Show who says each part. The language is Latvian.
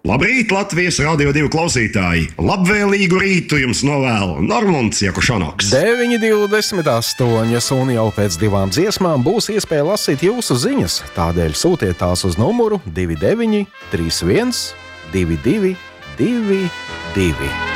Speaker 1: Labrīt, Latvijas Radio 2 klausītāji! Labvēlīgu rītu jums novēlu Normunds Jakušonoks.
Speaker 2: 9:28 un jau pēc 2 dziesmām būs iespēja lasīt jūsu ziņas. Tādēļ sūtiet tās uz numuru 29 31 22 22.